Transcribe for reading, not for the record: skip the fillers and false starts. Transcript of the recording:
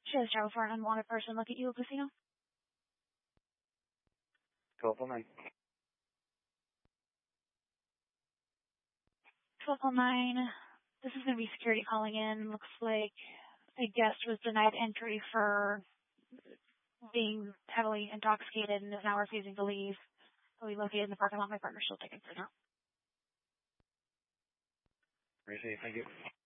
Shows travel for an unwanted person. Look at you, casino. 1209. 1209. This is going to be security calling in. Looks like a guest was denied entry for being heavily intoxicated and is now refusing to leave. He'll be located in the parking lot. My partner's still taking through now. Appreciate it. Thank you.